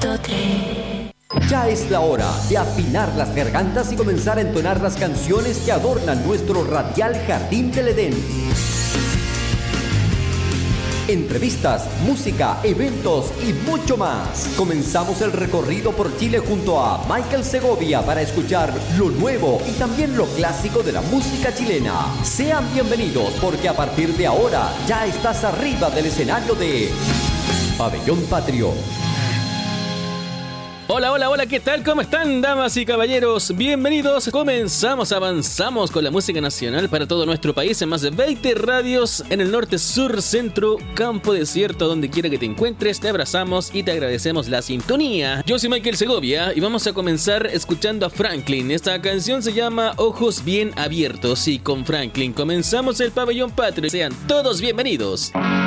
Ya es la hora de afinar las gargantas y comenzar a entonar las canciones que adornan nuestro radial Jardín del Edén. Entrevistas, música, eventos y mucho más. Comenzamos el recorrido por Chile junto a Michael Segovia para escuchar lo nuevo y también lo clásico de la música chilena. Sean bienvenidos porque a partir de ahora ya estás arriba del escenario de Pabellón Patrio. Hola, hola, hola, ¿qué tal? ¿Cómo están, damas y caballeros? Bienvenidos. Avanzamos con la música nacional para todo nuestro país en más de 20 radios en el norte, sur, centro, campo, desierto, donde quiera que te encuentres. Te abrazamos y te agradecemos la sintonía. Yo soy Michael Segovia y vamos a comenzar escuchando a Franklin. Esta canción se llama Ojos Bien Abiertos y con Franklin comenzamos el Pabellón Patrio. Sean todos bienvenidos.